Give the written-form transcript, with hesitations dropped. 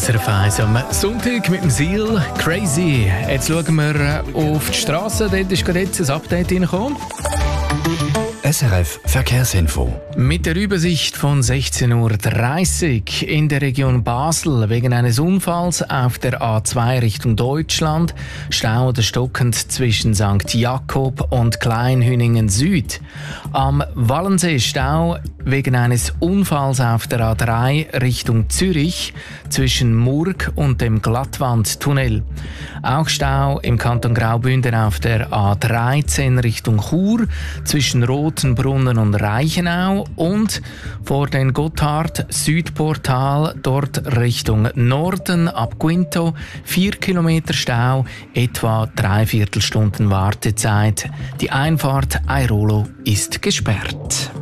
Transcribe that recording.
SRF 1 am Sonntag mit dem Seal Crazy. Jetzt schauen wir auf die Straße. Dort ist gerade jetzt ein Update reingekommen. SRF Verkehrsinfo. Mit der Übersicht von 16:30 Uhr in der Region Basel wegen eines Unfalls auf der A2 Richtung Deutschland. Stau oder stockend zwischen St. Jakob und Kleinhüningen Süd. Am Wallensee Stau wegen eines Unfalls auf der A3 Richtung Zürich zwischen Murg und dem Glattwandtunnel. Auch Stau im Kanton Graubünden auf der A13 Richtung Chur zwischen Rotenbrunnen und Reichenau und vor den Gotthard-Südportal dort Richtung Norden ab Quinto 4 Kilometer Stau, etwa 3/4 Stunden Wartezeit. Die Einfahrt Airolo ist gesperrt.